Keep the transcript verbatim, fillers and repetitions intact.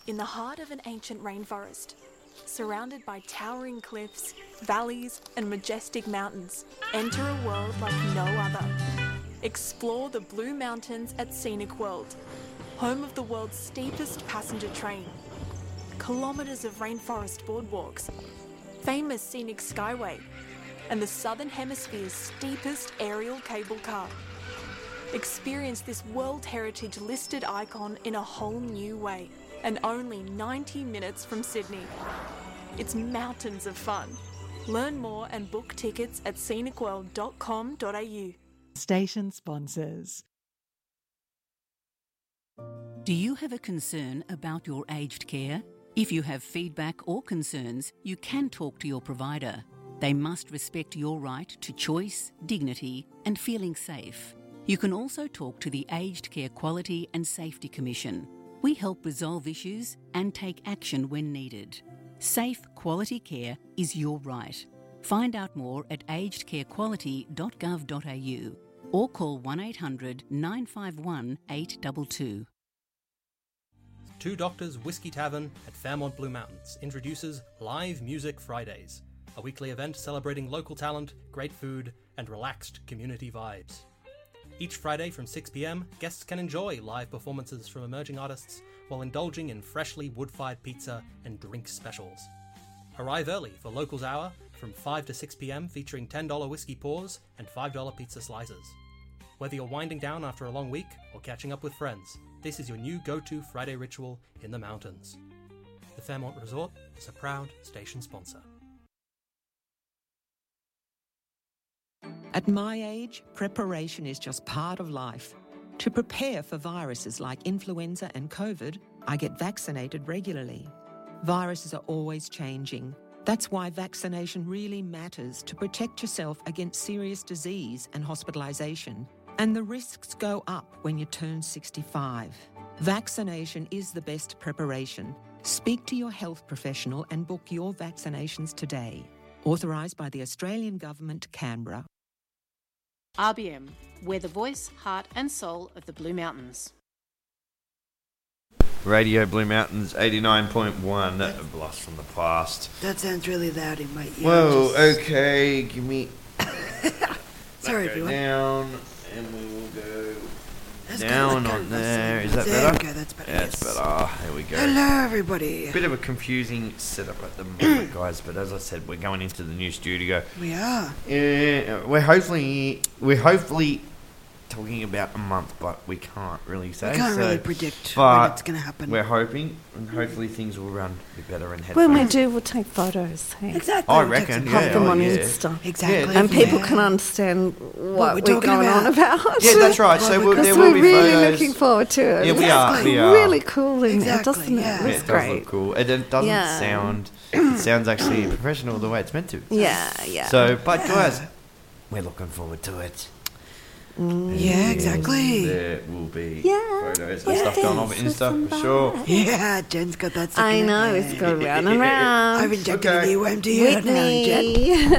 in the heart of an ancient rainforest, surrounded by towering cliffs, valleys, and majestic mountains. Enter a world like no other. Explore the Blue Mountains at Scenic World, home of the world's steepest passenger train, kilometres of rainforest boardwalks, famous scenic skyway, and the Southern Hemisphere's steepest aerial cable car. Experience this World Heritage listed icon in a whole new way, and only ninety minutes from Sydney. It's mountains of fun. Learn more and book tickets at scenic world dot com dot a u. Station sponsors. Do you have a concern about your aged care? If you have feedback or concerns, you can talk to your provider. They must respect your right to choice, dignity, and feeling safe. You can also talk to the Aged Care Quality and Safety Commission. We help resolve issues and take action when needed. Safe, quality care is your right. Find out more at aged care quality dot gov dot a u or call one eight hundred nine five one eight two two. Two Doctors Whiskey Tavern at Fairmont Blue Mountains introduces Live Music Fridays, a weekly event celebrating local talent, great food, and relaxed community vibes. Each Friday from six p m, guests can enjoy live performances from emerging artists while indulging in freshly wood-fired pizza and drink specials. Arrive early for Locals Hour from five to six p m featuring ten dollars whiskey pours and five dollars pizza slices. Whether you're winding down after a long week or catching up with friends, this is your new go-to Friday ritual in the mountains. The Fairmont Resort is a proud station sponsor. At my age, preparation is just part of life. To prepare for viruses like influenza and COVID, I get vaccinated regularly. Viruses are always changing. That's why vaccination really matters to protect yourself against serious disease and hospitalisation. And the risks go up when you turn sixty-five. Vaccination is the best preparation. Speak to your health professional and book your vaccinations today. Authorised by the Australian Government, Canberra. R B M, we're the voice, heart and soul of the Blue Mountains. Radio Blue Mountains eighty-nine point one, a blast from the past. That sounds really loud in my ear. Whoa, just... okay, give me... Sorry, everyone. Down, and we will go That's down good, on there. Is that there better? There we go, that's better. Yeah, yes. it's better. There we go. Hello, everybody. Bit of a confusing setup at the moment, guys, but as I said, we're going into the new studio. We are. Yeah, we're hopefully... We're hopefully... talking about a month, but we can't really say. We can't so, really predict but when it's going to happen. We're hoping, and hopefully things will run a bit better and head. When we do, we'll take photos. Hey? Exactly. I we'll reckon, take yeah. Pop them oh, on yeah. Insta. Exactly. Yeah, And people yeah. can understand what, What we're we're talking going about. on about. Yeah, that's right. So we'll, there Because will we're be really photos. looking forward to it. Yeah, we It's are. We are. really cool in Exactly, there, doesn't it? yeah. It Yeah, looks it does great. look cool. And it doesn't Yeah. sound. It sounds actually professional the way it's meant to. Yeah, yeah. So, but Yeah. guys, we're looking forward to it. Yeah, exactly. There will be Yeah. photos and Yeah. stuff going on with Insta for sure. Yeah, Jen's got that. I sticking know, out it's there. gone round and round. I've injected Okay. an earworm to you now, Jen. Whitney.